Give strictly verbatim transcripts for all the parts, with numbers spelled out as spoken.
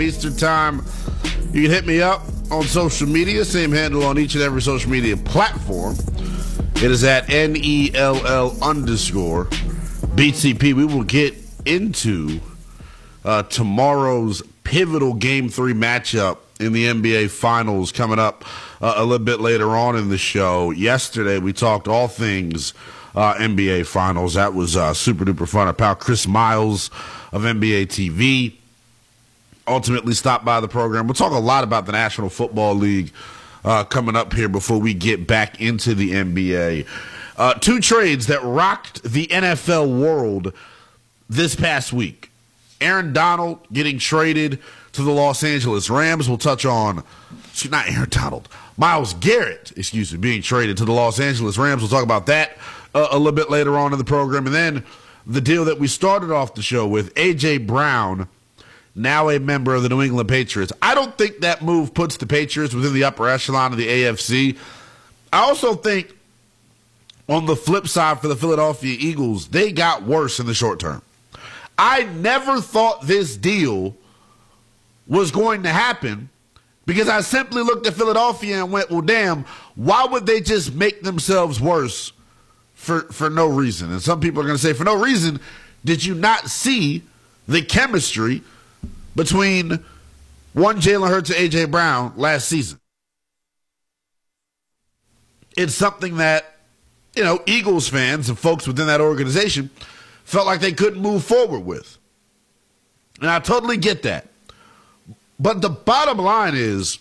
Eastern time. You can hit me up on social media, same handle on each and every social media platform. It is at N E L L underscore B T P. We will get into uh, tomorrow's pivotal Game three matchup in the N B A Finals coming up uh, a little bit later on in the show. Yesterday, we talked all things uh, N B A Finals. That was uh, super duper fun. Our pal Chris Miles of N B A T V ultimately stopped by the program. We'll talk a lot about the National Football League uh, coming up here before we get back into the N B A. Uh, two trades that rocked the N F L world this past week. Aaron Donald getting traded to the Los Angeles Rams. We'll touch on, not Aaron Donald, Myles Garrett, excuse me, being traded to the Los Angeles Rams. We'll talk about that uh, a little bit later on in the program. And then the deal that we started off the show with, A J. Brown, now a member of the New England Patriots. I don't think that move puts the Patriots within the upper echelon of the A F C. I also think on the flip side for the Philadelphia Eagles, they got worse in the short term. I never thought this deal was going to happen because I simply looked at Philadelphia and went, well, damn, why would they just make themselves worse for, for no reason? And some people are going to say, for no reason, did you not see the chemistry between one Jalen Hurts and A J. Brown last season? It's something that, you know, Eagles fans and folks within that organization felt like they couldn't move forward with. And I totally get that. But the bottom line is,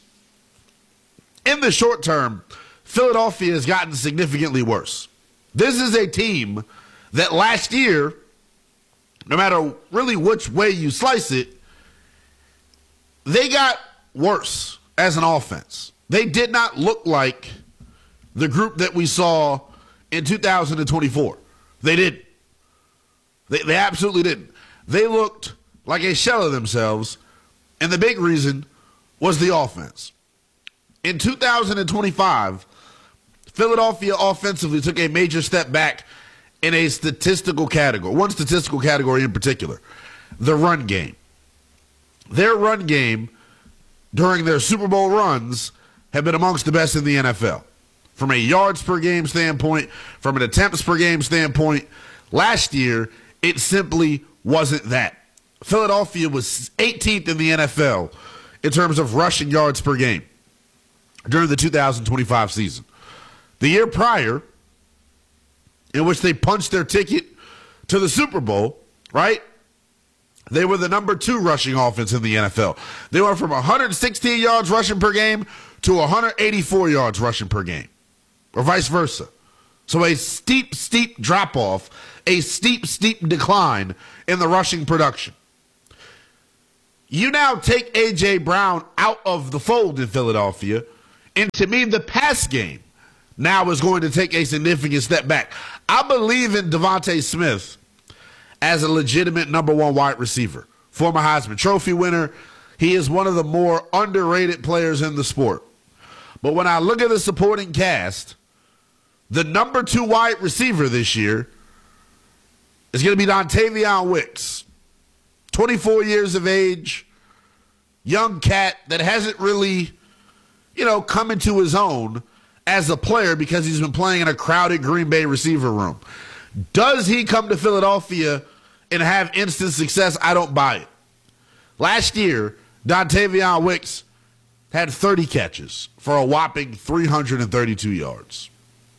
in the short term, Philadelphia has gotten significantly worse. This is a team that last year, no matter really which way you slice it, they got worse as an offense. They did not look like the group that we saw in two thousand twenty-four. They didn't. They, they absolutely didn't. They looked like a shell of themselves, and the big reason was the offense. In two thousand twenty-five, Philadelphia offensively took a major step back in a statistical category, one statistical category in particular, the run game. Their run game during their Super Bowl runs have been amongst the best in the N F L. From a yards per game standpoint, from an attempts per game standpoint, last year it simply wasn't that. Philadelphia was eighteenth in the N F L in terms of rushing yards per game during the two thousand twenty-five season. The year prior, in which they punched their ticket to the Super Bowl, right? They were the number two rushing offense in the N F L. They went from one hundred sixteen yards rushing per game to one hundred eighty-four yards rushing per game, or vice versa. So a steep, steep drop-off, a steep, steep decline in the rushing production. You now take A J. Brown out of the fold in Philadelphia, and to me, the pass game now is going to take a significant step back. I believe in Devontae Smith as a legitimate number one wide receiver. Former Heisman Trophy winner. He is one of the more underrated players in the sport. But when I look at the supporting cast, the number two wide receiver this year is going to be Dontavion Wicks. twenty-four years of age, young cat that hasn't really, you know, come into his own as a player because he's been playing in a crowded Green Bay receiver room. Does he come to Philadelphia and have instant success? I don't buy it. Last year, Dontavion Wicks had thirty catches for a whopping three hundred thirty-two yards.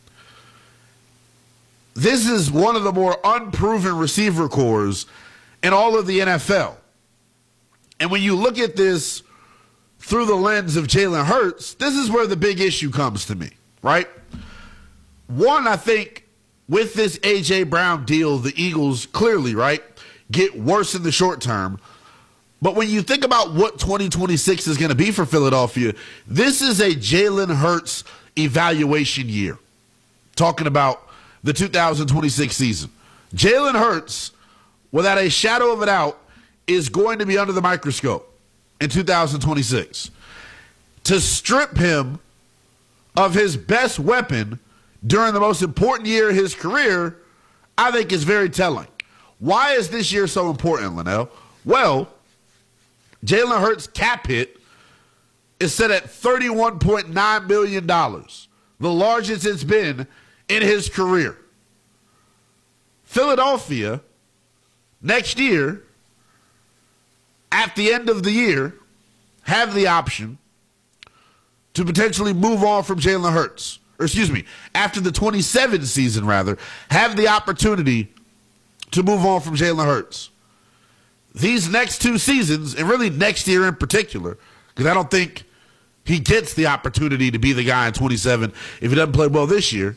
This is one of the more unproven receiver cores in all of the N F L. And when you look at this through the lens of Jalen Hurts, this is where the big issue comes to me, right? One, I think with this A J. Brown deal, the Eagles clearly, right, get worse in the short term. But when you think about what twenty twenty-six is going to be for Philadelphia, this is a Jalen Hurts evaluation year. Talking about the two thousand twenty-six season. Jalen Hurts, without a shadow of a doubt, is going to be under the microscope in two thousand twenty-six. To strip him of his best weapon during the most important year of his career, I think is very telling. Why is this year so important, Linnell? Well, Jalen Hurts' cap hit is set at thirty-one point nine million dollars, the largest it's been in his career. Philadelphia, next year, at the end of the year, have the option to potentially move on from Jalen Hurts. Or excuse me, after the twenty-seven season, rather, have the opportunity to move on from Jalen Hurts. These next two seasons, and really next year in particular, because I don't think he gets the opportunity to be the guy in twenty-seven if he doesn't play well this year.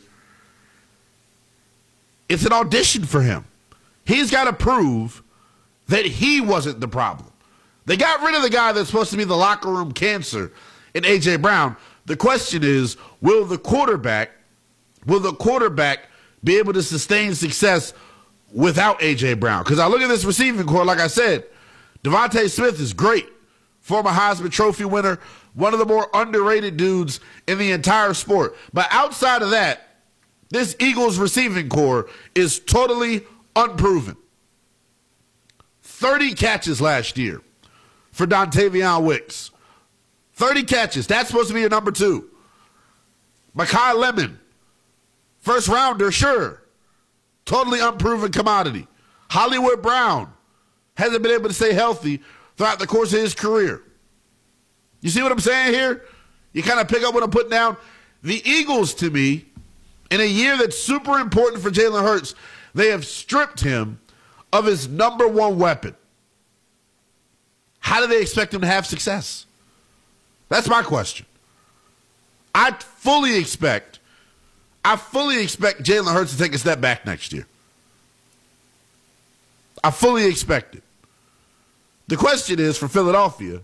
It's an audition for him. He's got to prove that he wasn't the problem. They got rid of the guy that's supposed to be the locker room cancer in A J. Brown. The question is, will the quarterback, will the quarterback be able to sustain success without A J. Brown? Because I look at this receiving core, like I said, Devontae Smith is great. Former Heisman Trophy winner, one of the more underrated dudes in the entire sport. But outside of that, this Eagles receiving core is totally unproven. thirty catches last year for Dontavion Wicks. thirty catches. That's supposed to be your number two. Mekhi Lemon, first rounder, sure. Totally unproven commodity. Hollywood Brown hasn't been able to stay healthy throughout the course of his career. You see what I'm saying here? You kind of pick up what I'm putting down. The Eagles, to me, in a year that's super important for Jalen Hurts, they have stripped him of his number one weapon. How do they expect him to have success? That's my question. I fully expect, I fully expect Jalen Hurts to take a step back next year. I fully expect it. The question is, for Philadelphia,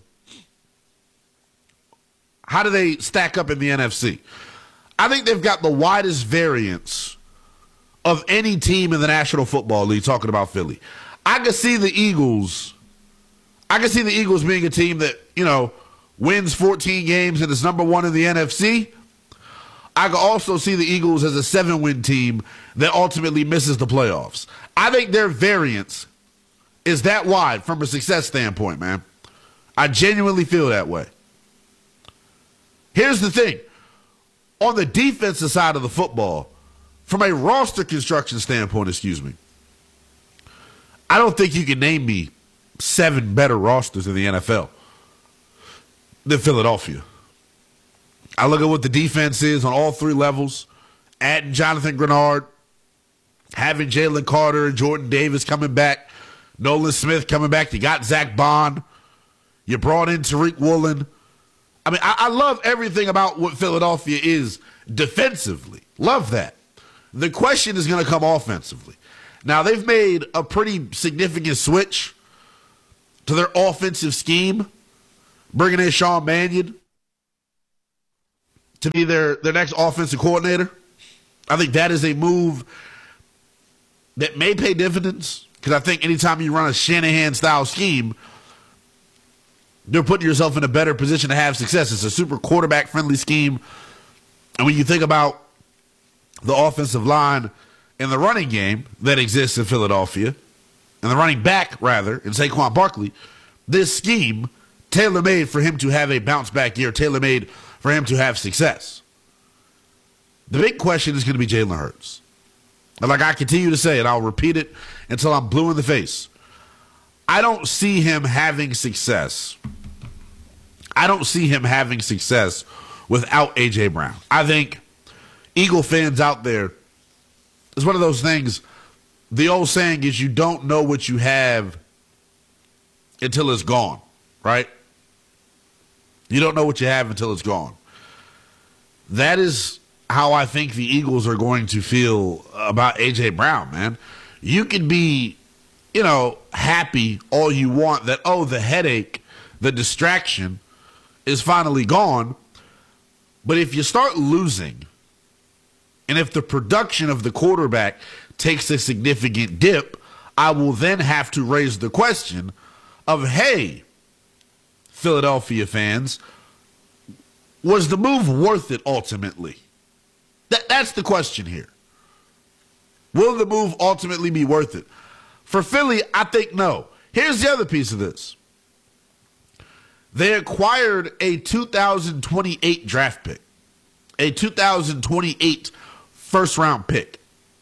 how do they stack up in the N F C? I think they've got the widest variance of any team in the National Football League, talking about Philly. I could see the Eagles, I could see the Eagles being a team that, you know, wins fourteen games and is number one in the N F C. I could also see the Eagles as a seven-win team that ultimately misses the playoffs. I think their variance is that wide from a success standpoint, man. I genuinely feel that way. Here's the thing. On the defensive side of the football, from a roster construction standpoint, excuse me, I don't think you can name me seven better rosters in the N F L than Philadelphia. I look at what the defense is on all three levels, adding Jonathan Grenard, having Jalen Carter and Jordan Davis coming back, Nolan Smith coming back. You got Zach Bond. You brought in Tariq Woolen. I mean, I, I love everything about what Philadelphia is defensively. Love that. The question is going to come offensively. Now, they've made a pretty significant switch to their offensive scheme, bringing in Sean Mannion to be their, their next offensive coordinator. I think that is a move that may pay dividends, because I think anytime you run a Shanahan-style scheme, you're putting yourself in a better position to have success. It's a super quarterback-friendly scheme. And when you think about the offensive line and the running game that exists in Philadelphia, and the running back, rather, in Saquon Barkley, this scheme, tailor-made for him to have a bounce-back year, tailor-made for him to have success. The big question is going to be Jalen Hurts. And like I continue to say, and I'll repeat it until I'm blue in the face, I don't see him having success. I don't see him having success without A J. Brown. I think Eagle fans out there, it's one of those things, the old saying is you don't know what you have until it's gone, right? You don't know what you have until it's gone. That is how I think the Eagles are going to feel about A J. Brown, man. You can be, you know, happy all you want that, oh, the headache, the distraction is finally gone. But if you start losing, and if the production of the quarterback takes a significant dip, I will then have to raise the question of, hey, Philadelphia fans, was the move worth it ultimately? That, that's the question here. Will the move ultimately be worth it? For Philly, I think no. Here's the other piece of this. They acquired a two thousand twenty-eight draft pick, a two thousand twenty-eight first round pick.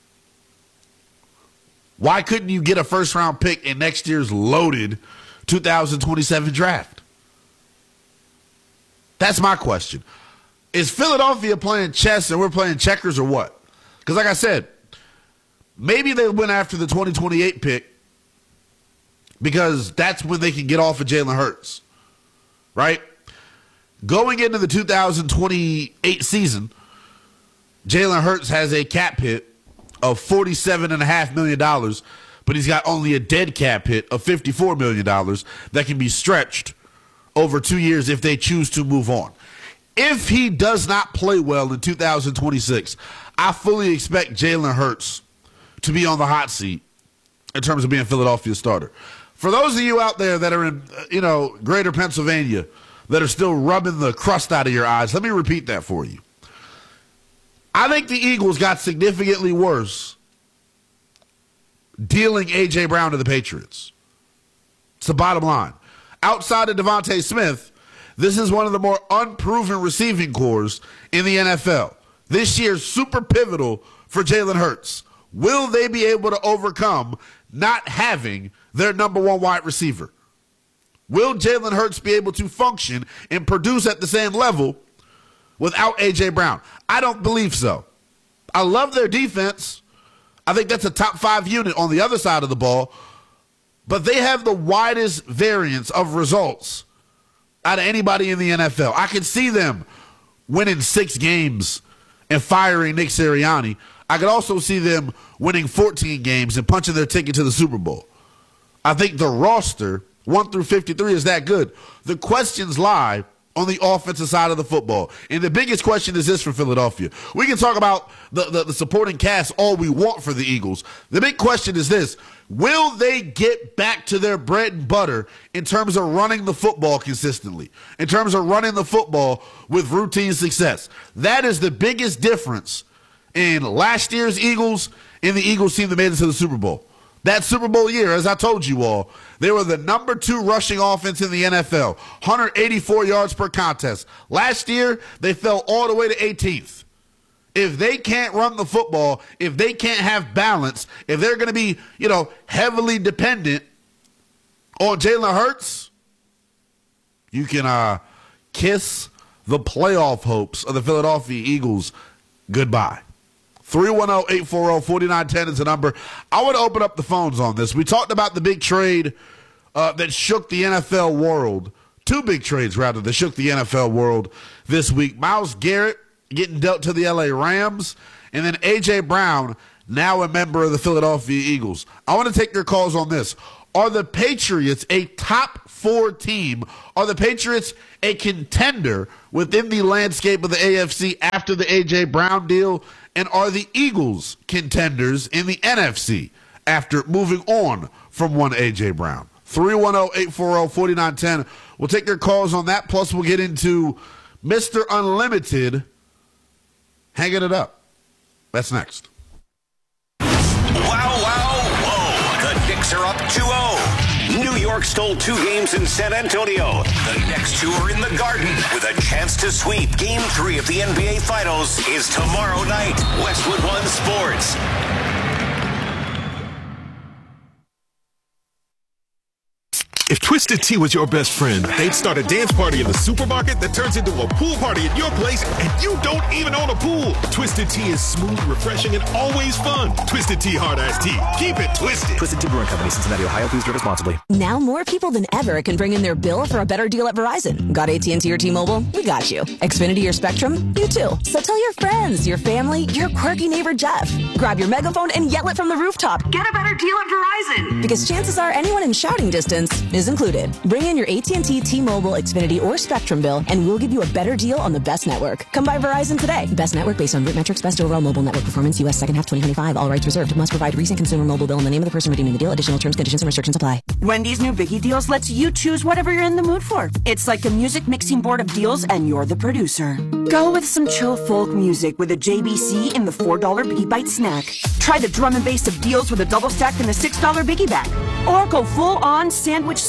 Why couldn't you get a first round pick in next year's loaded two thousand twenty-seven draft? That's my question. Is Philadelphia playing chess and we're playing checkers or what? Because like I said, maybe they went after the twenty twenty-eight pick because that's when they can get off of Jalen Hurts, right? Going into the two thousand twenty-eight season, Jalen Hurts has a cap hit of forty-seven point five million dollars, but he's got only a dead cap hit of fifty-four million dollars that can be stretched over two years if they choose to move on. If he does not play well in two thousand twenty-six, I fully expect Jalen Hurts to be on the hot seat in terms of being Philadelphia's starter. For those of you out there that are in, you know, greater Pennsylvania that are still rubbing the crust out of your eyes, let me repeat that for you. I think the Eagles got significantly worse dealing A J. Brown to the Patriots. It's the bottom line. Outside of Devontae Smith, this is one of the more unproven receiving corps in the N F L. This year's super pivotal for Jalen Hurts. Will they be able to overcome not having their number one wide receiver? Will Jalen Hurts be able to function and produce at the same level without A J. Brown? I don't believe so. I love their defense. I think that's a top five unit on the other side of the ball. But they have the widest variance of results out of anybody in the N F L. I can see them winning six games and firing Nick Sirianni. I could also see them winning fourteen games and punching their ticket to the Super Bowl. I think the roster, one through fifty-three, is that good. The questions lie on the offensive side of the football. And the biggest question is this for Philadelphia. We can talk about the, the, the supporting cast all we want for the Eagles. The big question is this. Will they get back to their bread and butter in terms of running the football consistently, in terms of running the football with routine success? That is the biggest difference in last year's Eagles and the Eagles team that made it to the Super Bowl. That Super Bowl year, as I told you all, they were the number two rushing offense in the N F L, one hundred eighty-four yards per contest. Last year, they fell all the way to eighteenth. If they can't run the football, if they can't have balance, if they're going to be, you know, heavily dependent on Jalen Hurts, you can uh, kiss the playoff hopes of the Philadelphia Eagles goodbye. three one zero, eight four zero, four nine one zero is the number. I want to open up the phones on this. We talked about the big trade uh, that shook the N F L world. Two big trades, rather, that shook the N F L world this week. Myles Garrett getting dealt to the L A Rams, and then A J. Brown, now a member of the Philadelphia Eagles. I want to take your calls on this. Are the Patriots a top four team? Are the Patriots a contender within the landscape of the A F C after the A J. Brown deal? And are the Eagles contenders in the N F C after moving on from one A J. Brown? three one zero, eight four zero, four nine one zero. We'll take your calls on that. Plus, we'll get into Mister Unlimited hanging it up. That's next. Wow, wow, whoa. The Knicks are up two oh. New York stole two games in San Antonio. The next two are in the Garden with a chance to sweep. Game three of the N B A Finals is tomorrow night. Westwood One Sports. If Twisted Tea was your best friend, they'd start a dance party in the supermarket that turns into a pool party at your place, and you don't even own a pool. Twisted Tea is smooth, refreshing, and always fun. Twisted Tea Hard Iced Tea. Keep it twisted. Twisted Tea Brewing Company, Cincinnati, Ohio. Please drink responsibly. Now more people than ever can bring in their bill for a better deal at Verizon. Got A T and T or T-Mobile? We got you. Xfinity or Spectrum? You too. So tell your friends, your family, your quirky neighbor Jeff. Grab your megaphone and yell it from the rooftop. Get a better deal at Verizon. Because chances are anyone in shouting distance is included. Bring in your A T and T, T-Mobile, Xfinity, or Spectrum bill, and we'll give you a better deal on the best network. Come by Verizon today. Best network based on root metrics, best overall mobile network performance, U S second half twenty twenty-five. All rights reserved. Must provide recent consumer mobile bill and the name of the person redeeming the deal. Additional terms, conditions, and restrictions apply. Wendy's new Biggie Deals lets you choose whatever you're in the mood for. It's like a music mixing board of deals, and you're the producer. Go with some chill folk music with a J B C in the four dollar Biggie Bite snack. Try the drum and bass of deals with a double stack in the six dollar Biggie bag. Or go full on sandwich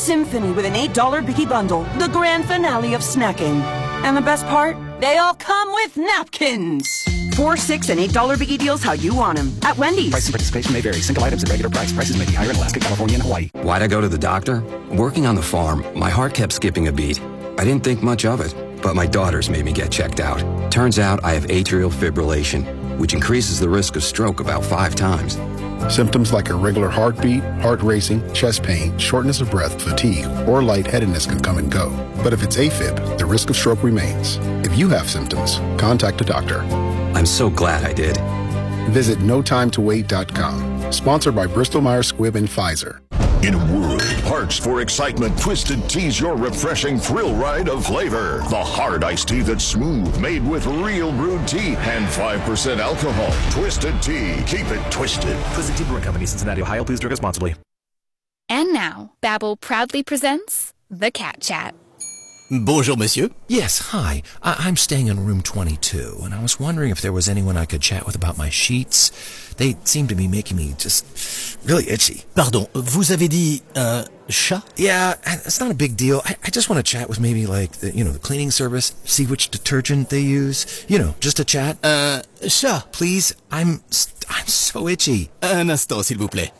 symphony with an eight dollar Biggie Bundle, the grand finale of snacking. And the best part? They all come with napkins. Four, six, and eight dollar Biggie deals how you want them at Wendy's. Price and participation may vary. Single items at regular price. Prices may be higher in Alaska, California, and Hawaii. Why'd I go to the doctor? Working on the farm, my heart kept skipping a beat. I didn't think much of it, but my daughters made me get checked out. Turns out I have atrial fibrillation, which increases the risk of stroke about five times. Symptoms like irregular heartbeat, heart racing, chest pain, shortness of breath, fatigue, or lightheadedness can come and go. But if it's AFib, the risk of stroke remains. If you have symptoms, contact a doctor. I'm so glad I did. Visit no time to wait dot com. Sponsored by Bristol Myers Squibb and Pfizer. In a world parched for excitement, Twisted Tea's your refreshing thrill ride of flavor. The hard iced tea that's smooth, made with real brewed tea and five percent alcohol. Twisted Tea. Keep it twisted. Twisted Tea Brewing Company, Cincinnati, Ohio. Please drink responsibly. And now, Babbel proudly presents The Cat Chat. Bonjour, monsieur. Yes, hi. I- I'm staying in room twenty-two, and I was wondering if there was anyone I could chat with about my sheets. They seem to be making me just really itchy. Pardon, vous avez dit un chat? Yeah, it's not a big deal. I, I just want to chat with maybe like, the, you know, the cleaning service, see which detergent they use. You know, just a chat. Un chat. Please, I'm, I'm so itchy. Un instant, s'il vous plaît.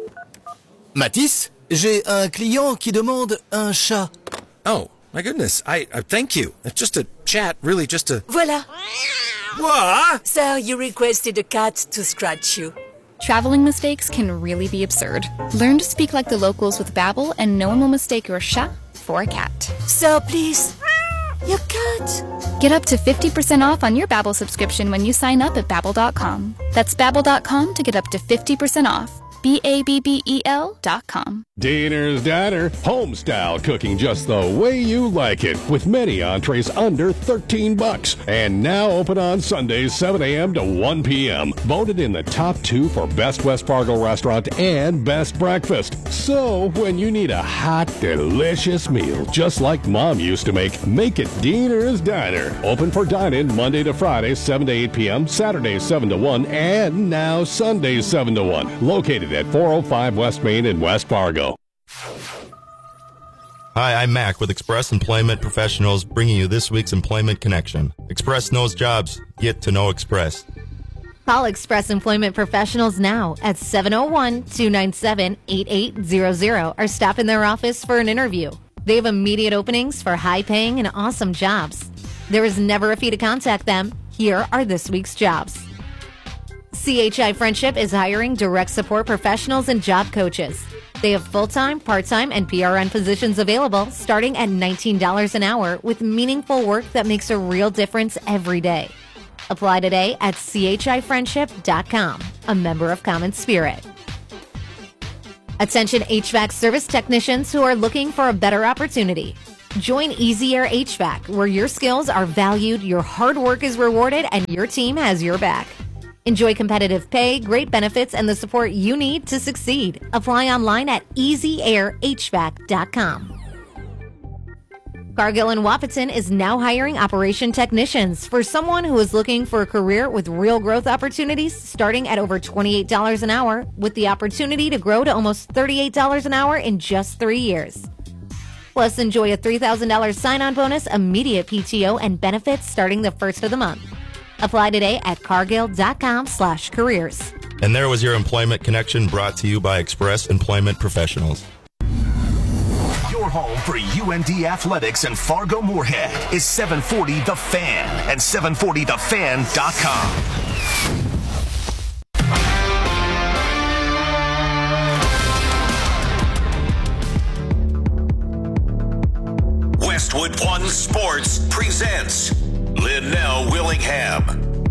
Mathis, j'ai un client qui demande un chat. Oh. My goodness, I, I thank you. It's just a chat, really just a... Voila. What? Sir, you requested a cat to scratch you. Traveling mistakes can really be absurd. Learn to speak like the locals with Babbel, and no one will mistake your chat for a cat. Sir, please. Your cat. Get up to fifty percent off on your Babbel subscription when you sign up at Babbel dot com. That's Babbel dot com to get up to fifty percent off. B A B B E L dot com. Diener's Diner, home style cooking just the way you like it, with many entrees under thirteen bucks, and now open on Sundays seven a.m. to one p.m. Voted in the top two for best West Fargo restaurant and best breakfast. So when you need a hot, delicious meal just like Mom used to make, make it Diener's Diner. Open for dine-in Monday to Friday seven to eight p.m., Saturdays seven to one, and now Sundays seven to one. Located at four oh five West Main in West Fargo. Hi, I'm Mac with Express Employment Professionals, bringing you this week's Employment Connection. Express knows jobs. Get to know Express. Call Express Employment Professionals now at seven oh one, two nine seven, eight eight zero zero or stop in their office for an interview. They have immediate openings for high-paying and awesome jobs. There is never a fee to contact them. Here are this week's jobs. C H I Friendship is hiring direct support professionals and job coaches. They have full-time, part-time, and P R N positions available starting at nineteen dollars an hour with meaningful work that makes a real difference every day. Apply today at C H I friendship dot com, a member of Common Spirit. Attention H V A C service technicians who are looking for a better opportunity. Join Easy Air H V A C, where your skills are valued, your hard work is rewarded, and your team has your back. Enjoy competitive pay, great benefits, and the support you need to succeed. Apply online at easy air h v a c dot com. Cargill and Wahpeton is now hiring operation technicians for someone who is looking for a career with real growth opportunities starting at over twenty-eight dollars an hour with the opportunity to grow to almost thirty-eight dollars an hour in just three years. Plus, enjoy a three thousand dollars sign-on bonus, immediate P T O, and benefits starting the first of the month. Apply today at cargill dot com slash careers. And there was your Employment Connection brought to you by Express Employment Professionals. Your home for U N D Athletics and Fargo Moorhead is seven forty The Fan and seven forty the fan dot com. Westwood One Sports presents Linnell Willingham.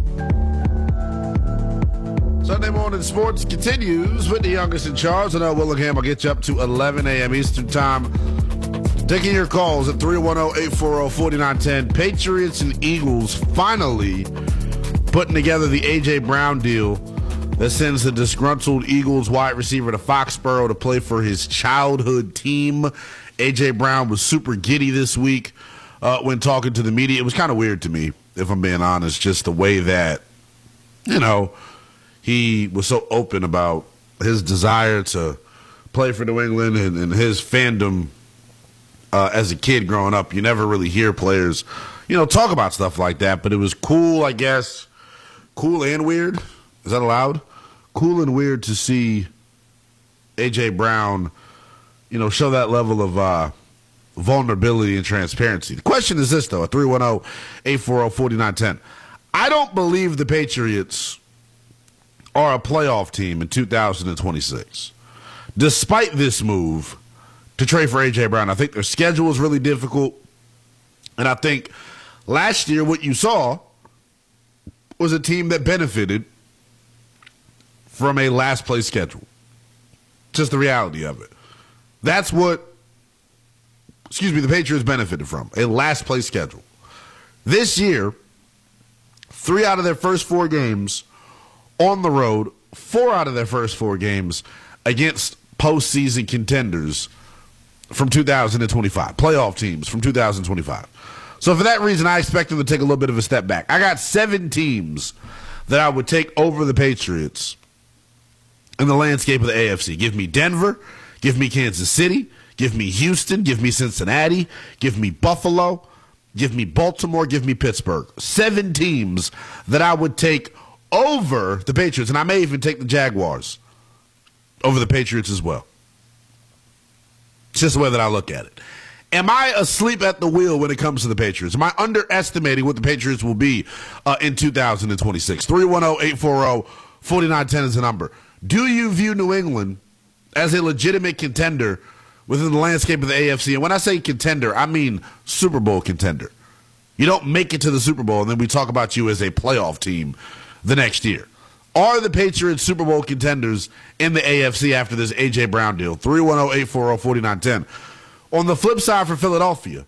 Sunday morning sports continues with the youngest in charge. Linnell Willingham will get you up to eleven a.m. Eastern time. Taking your calls at three one zero, eight four zero, four nine one zero. Patriots and Eagles finally putting together the A J. Brown deal that sends the disgruntled Eagles wide receiver to Foxborough to play for his childhood team. A J. Brown was super giddy this week uh, when talking to the media. It was kind of weird to me, if I'm being honest, just the way that, you know, he was so open about his desire to play for New England and, and his fandom uh, as a kid growing up. You never really hear players, you know, talk about stuff like that. But it was cool, I guess. Cool and weird. Is that allowed? Cool and weird to see A J. Brown, you know, show that level of uh, vulnerability and transparency. The question is this, though, at three one zero, eight four zero, four nine one zero. I don't believe the Patriots are a playoff team in two thousand twenty-six. Despite this move to trade for A J. Brown, I think their schedule is really difficult. And I think last year what you saw was a team that benefited from a last-place schedule. Just the reality of it. That's what, excuse me, the Patriots benefited from, a last-place schedule. This year, three out of their first four games on the road, four out of their first four games against postseason contenders from two thousand twenty-five, playoff teams from two thousand twenty-five. So for that reason, I expect them to take a little bit of a step back. I got seven teams that I would take over the Patriots in the landscape of the A F C. Give me Denver, give me Kansas City, give me Houston, give me Cincinnati, give me Buffalo, give me Baltimore, give me Pittsburgh. Seven teams that I would take over the Patriots, and I may even take the Jaguars over the Patriots as well. It's just the way that I look at it. Am I asleep at the wheel when it comes to the Patriots? Am I underestimating what the Patriots will be uh, in two thousand twenty-six? three one zero, eight four zero, four nine one zero is the number. Do you view New England as a legitimate contender within the landscape of the A F C? And when I say contender, I mean Super Bowl contender. You don't make it to the Super Bowl, and then we talk about you as a playoff team the next year. Are the Patriots Super Bowl contenders in the A F C after this A J. Brown deal? three one zero, eight four zero, four nine one zero. On the flip side for Philadelphia,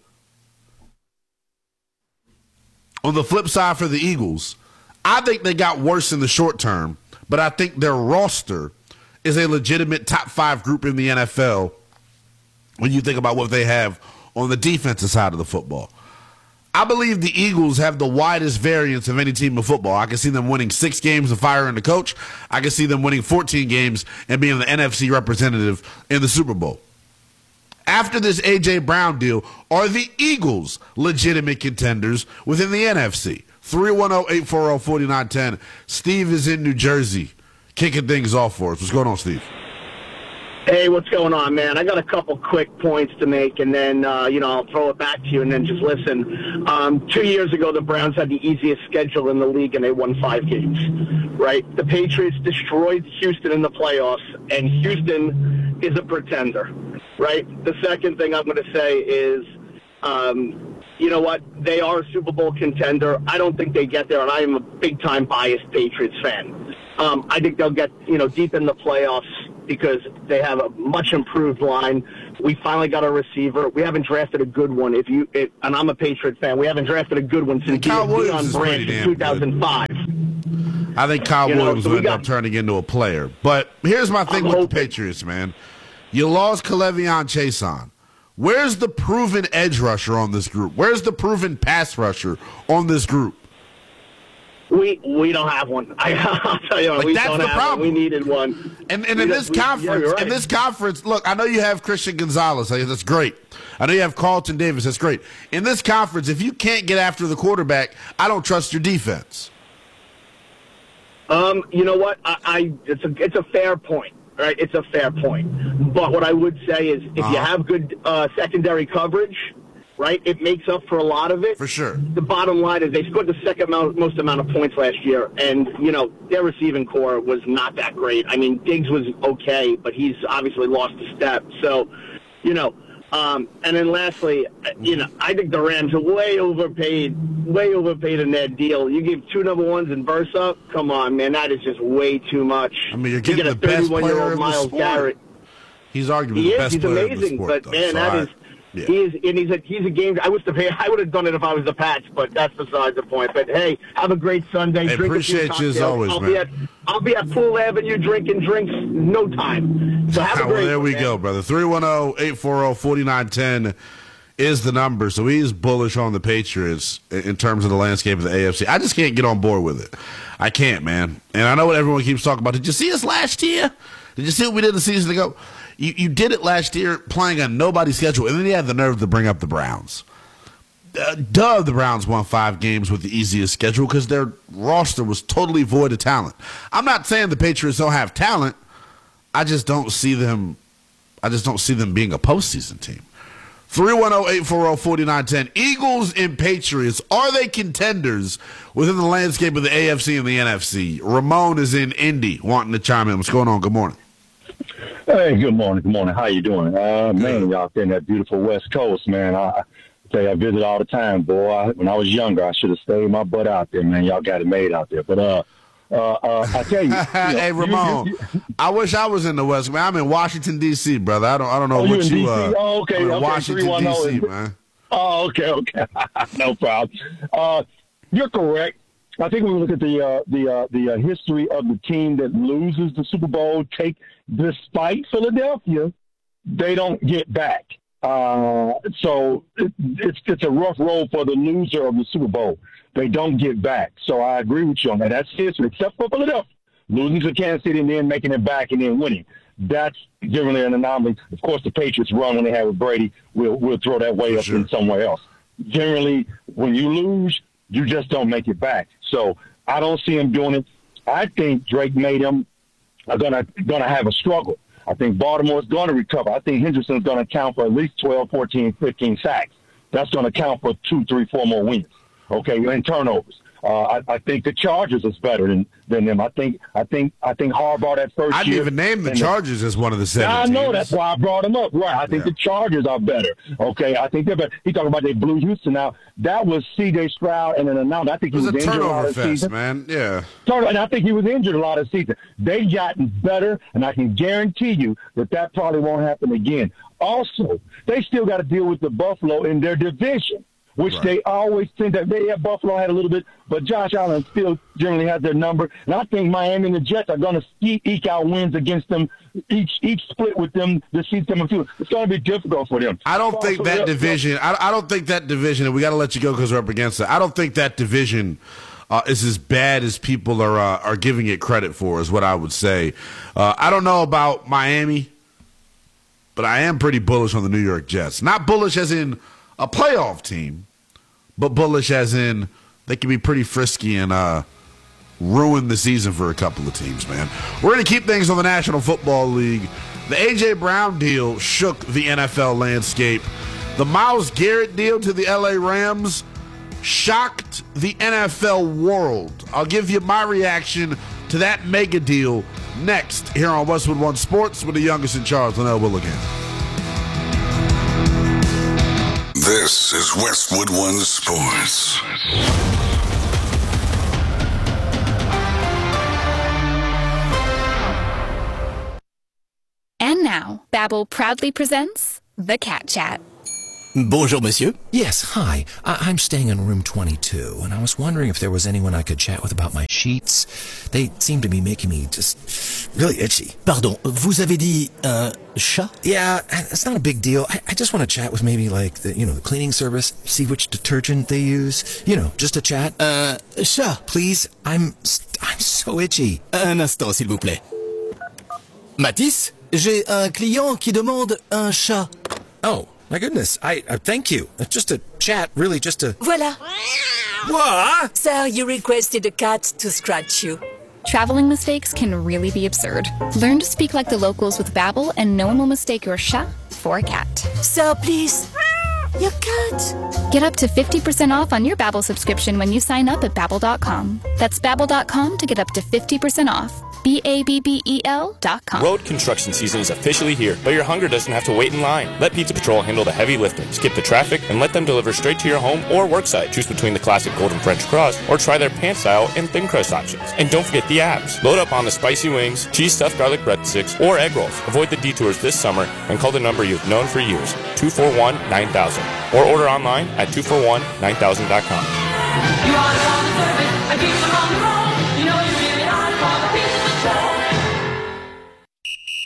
on the flip side for the Eagles, I think they got worse in the short term, but I think their roster is a legitimate top five group in the N F L when you think about what they have on the defensive side of the football. I believe the Eagles have the widest variance of any team in football. I can see them winning six games and firing the coach. I can see them winning fourteen games and being the N F C representative in the Super Bowl. After this A J. Brown deal, are the Eagles legitimate contenders within the N F C? three one zero, eight four zero, four nine one zero. Steve is in New Jersey, kicking things off for us. What's going on, Steve? Hey, what's going on, man? I got a couple quick points to make, and then, uh, you know, I'll throw it back to you, and then just listen. Um, two years ago, the Browns had the easiest schedule in the league, and they won five games, right? The Patriots destroyed Houston in the playoffs, and Houston is a pretender, right? The second thing I'm going to say is, um, you know what? They are a Super Bowl contender. I don't think they get there, and I am a big-time biased Patriots fan. Um, I think they'll get, you know, deep in the playoffs, because they have a much improved line. We finally got a receiver. We haven't drafted a good one. If you, it, and I'm a Patriot fan, we haven't drafted a good one since Deion Branch in two thousand five. I think Kyle you know, Williams so will end got, up turning into a player. But here's my thing I'm with hoping. the Patriots, man. You lost K'Levion Chason. Where's the proven edge rusher on this group? Where's the proven pass rusher on this group? We we don't have one. I, I'll tell you what, like, we that's don't the have problem. one. We needed one. And, and we in this we, conference, yeah, right. in this conference, look, I know you have Christian Gonzalez. That's great. I know you have Carlton Davis. That's great. In this conference, if you can't get after the quarterback, I don't trust your defense. Um, you know what? I, I it's a it's a fair point, right? It's a fair point. But what I would say is, if uh-huh. you have good uh, secondary coverage, right, it makes up for a lot of it. For sure. The bottom line is they scored the second amount, most amount of points last year, and, you know, their receiving core was not that great. I mean, Diggs was okay, but he's obviously lost a step. So, you know, um, and then lastly, you know, I think the Rams are way overpaid, way overpaid in that deal. You give two number ones and Versa, come on, man, that is just way too much. I mean, you're getting you get the best player in the sport. Garrett. He's arguably he the is, best he's player amazing, in the sport, but, though. man, so that I, is... Yeah. He is, and he's a he's a game. I wish the I would have done it if I was the Pats, but that's beside the point. But hey, have a great Sunday. I Drink appreciate you as always, I'll man. Be at, I'll be at Pool Avenue drinking drinks, no time. So have a well, great. There we man. go, brother. three one zero, eight four zero, four nine one zero is the number. So he's bullish on the Patriots in terms of the landscape of the A F C. I just can't get on board with it. I can't, man. And I know what everyone keeps talking about. Did you see us last year? Did you see what we did the season ago? You, you did it last year playing on nobody's schedule, and then you had the nerve to bring up the Browns. Uh, duh, the Browns won five games with the easiest schedule because their roster was totally void of talent. I'm not saying the Patriots don't have talent. I just don't see them. I just don't see them being a postseason team. three one zero, eight four zero, four nine one zero. Eagles and Patriots, are they contenders within the landscape of the A F C and the N F C? Ramon is in Indy wanting to chime in. What's going on? Good morning. Hey, good morning. Good morning. How you doing? Uh, man, y'all out there in that beautiful West Coast, man. I tell you, I visit all the time, boy. I, when I was younger, I should have stayed my butt out there, man. Y'all got it made out there. But uh, uh, uh I tell you, you know, hey Ramon, you, you, you, I wish I was in the West. Man, I'm in Washington D C, brother. I don't, I don't know oh, what you. you uh, oh, okay, I'm in okay. Washington D C, man. Oh, okay, okay. No problem. Uh, you're correct. I think when we look at the uh, the uh, the uh, history of the team that loses the Super Bowl, take despite Philadelphia, they don't get back. Uh, so it, it's it's a rough road for the loser of the Super Bowl. They don't get back. So I agree with you on that. That's history, except for Philadelphia. Losing to Kansas City and then making it back and then winning. That's generally an anomaly. Of course, the Patriots run when they have with Brady. We'll, we'll throw that way for up sure. in somewhere else. Generally, when you lose, you just don't make it back. So I don't see him doing it. I think Drake made him are gonna gonna have a struggle. I think Baltimore's going to recover. I think Henderson's going to count for at least twelve, fourteen, fifteen sacks. That's going to count for two, three, four more wins, okay, and turnovers. Uh, I, I think the Chargers is better than, than them. I think I think I think Harbaugh that first I didn't year. even name the Chargers the, as one of the seven. I know teams. That's why I brought them up. Right. I think yeah. the Chargers are better. Okay. I think they're better. He talking about they blew Houston out. That was C J Stroud and an announcement. I think he it was, was a injured a lot turnover of fest, season. man. Yeah. And I think he was injured a lot of season. They've gotten better, and I can guarantee you that that probably won't happen again. Also, they still got to deal with the Buffalo in their division, which right. they always think that they yeah, Buffalo had a little bit, but Josh Allen still generally has their number. And I think Miami and the Jets are going to eke out wins against them, each each split with them this season. It's going to be difficult for them. I don't think that division. I, I don't think that division. And we got to let you go because we're up against it. I don't think that division uh, is as bad as people are uh, are giving it credit for. Is what I would say. Uh, I don't know about Miami, but I am pretty bullish on the New York Jets. Not bullish as in a playoff team, but bullish as in they can be pretty frisky and uh, ruin the season for a couple of teams, man. We're going to keep things on the National Football League. The A J. Brown deal shook the N F L landscape. The Myles Garrett deal to the L A Rams shocked the N F L world. I'll give you my reaction to that mega deal next here on Westwood One Sports with the youngest in charge, Linnell Willigan. This is Westwood One Sports. And now, Babbel proudly presents The Cat Chat. Bonjour, monsieur. Yes, hi. I- I'm staying in room twenty-two, and I was wondering if there was anyone I could chat with about my sheets. They seem to be making me just really itchy. Pardon, vous avez dit un chat? Yeah, it's not a big deal. I, I just want to chat with maybe like the, you know, the cleaning service, see which detergent they use. You know, just a chat. Un chat? Please, I'm I'm so itchy. Un instant, s'il vous plaît. Mathis, j'ai un client qui demande un chat. Oh. My goodness, I uh, thank you. Uh, just a chat, really, just a... Voilà. What? Sir, you requested a cat to scratch you. Traveling mistakes can really be absurd. Learn to speak like the locals with Babbel, and no one will mistake your chat for a cat. Sir, please. Your cat. Get up to fifty percent off on your Babbel subscription when you sign up at Babbel dot com. That's Babbel dot com to get up to fifty percent off. B A B B E L dot com. Road construction season is officially here, but your hunger doesn't have to wait in line. Let Pizza Patrol handle the heavy lifting. Skip the traffic and let them deliver straight to your home or worksite. Choose between the classic golden French crust or try their pan style and thin crust options. And don't forget the apps. Load up on the spicy wings, cheese stuffed garlic breadsticks, or egg rolls. Avoid the detours this summer and call the number you've known for years, two four one, nine thousand. Or order online at two four one, nine thousand dot com. You are the one service, and people on the road. You know you really are the Pizza Patrol.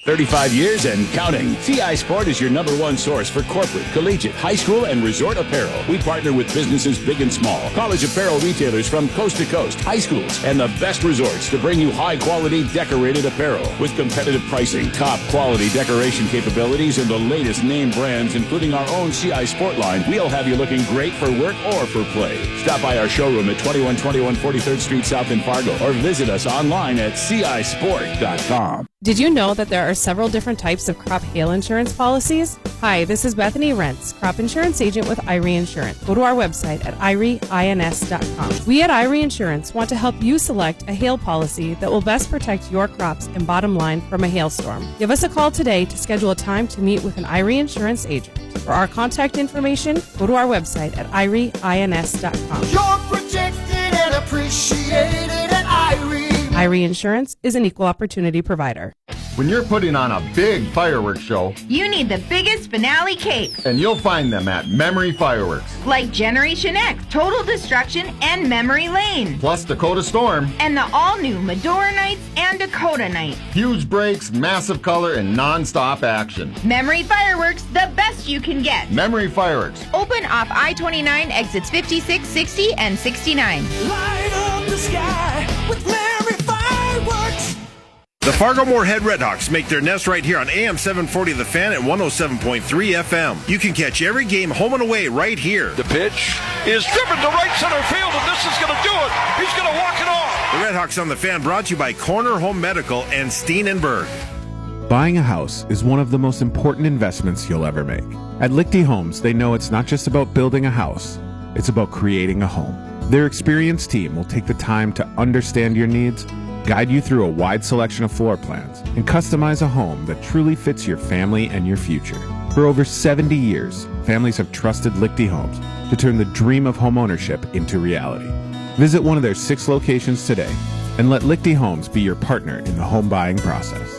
thirty-five years and counting. C I Sport is your number one source for corporate, collegiate, high school, and resort apparel. We partner with businesses big and small, college apparel retailers from coast to coast, high schools, and the best resorts to bring you high-quality decorated apparel. With competitive pricing, top-quality decoration capabilities, and the latest name brands, including our own C I Sport line, we'll have you looking great for work or for play. Stop by our showroom at twenty-one twenty-one forty-third Street South in Fargo, or visit us online at C I sport dot com. Did you know that there are several different types of crop hail insurance policies? Hi, this is Bethany Rentz, crop insurance agent with I R E Insurance. Go to our website at I R E ins dot com. We at I R E Insurance want to help you select a hail policy that will best protect your crops and bottom line from a hailstorm. Give us a call today to schedule a time to meet with an I R E Insurance agent. For our contact information, go to our website at I R E ins dot com. You're protected and appreciated at I R E. I R E Insurance is an equal opportunity provider. When you're putting on a big fireworks show, you need the biggest finale cake. And you'll find them at Memory Fireworks. Like Generation X, Total Destruction, and Memory Lane. Plus Dakota Storm. And the all-new Medora Nights and Dakota Nights. Huge breaks, massive color, and non-stop action. Memory Fireworks, the best you can get. Memory Fireworks. Open off I twenty-nine, exits fifty-six, sixty, and sixty-nine. Light up the sky with Memory Fireworks. The Fargo-Moorhead Redhawks make their nest right here on A M seven forty The Fan and one oh seven point three F M. You can catch every game home and away right here. The pitch is driven to right center field, and this is going to do it. He's going to walk it off. The Redhawks on The Fan brought to you by Corner Home Medical and Steen and Berg. Buying a house is one of the most important investments you'll ever make. At Lichty Homes, they know it's not just about building a house, it's about creating a home. Their experienced team will take the time to understand your needs, guide you through a wide selection of floor plans, and customize a home that truly fits your family and your future. For over seventy years, families have trusted Lichty Homes to turn the dream of homeownership into reality. Visit one of their six locations today and let Lichty Homes be your partner in the home buying process.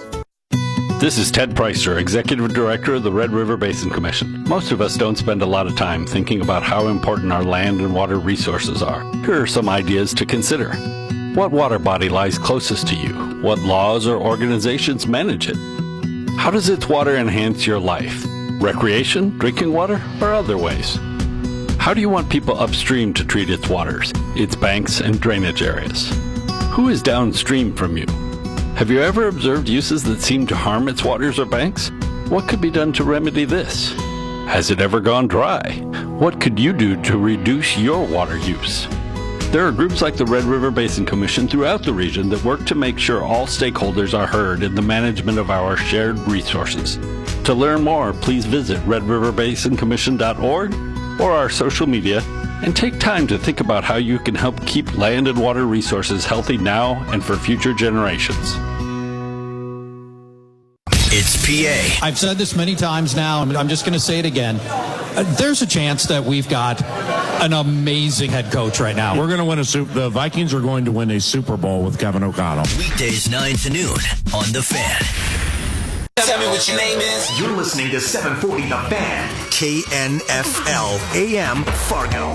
This is Ted Preister, Executive Director of the Red River Basin Commission. Most of us don't spend a lot of time thinking about how important our land and water resources are. Here are some ideas to consider. What water body lies closest to you? What laws or organizations manage it? How does its water enhance your life? Recreation, drinking water, or other ways? How do you want people upstream to treat its waters, its banks and drainage areas? Who is downstream from you? Have you ever observed uses that seem to harm its waters or banks? What could be done to remedy this? Has it ever gone dry? What could you do to reduce your water use? There are groups like the Red River Basin Commission throughout the region that work to make sure all stakeholders are heard in the management of our shared resources. To learn more, please visit red river basin commission dot org or our social media and take time to think about how you can help keep land and water resources healthy now and for future generations. It's P A. I've said this many times now, I'm just going to say it again. Uh, there's a chance that we've got an amazing head coach right now. We're going to win a Super. The Vikings are going to win a Super Bowl with Kevin O'Connell. Weekdays nine to noon on The Fan. Tell me what your name is. You're listening to seven forty The Fan. K N F L A M Fargo.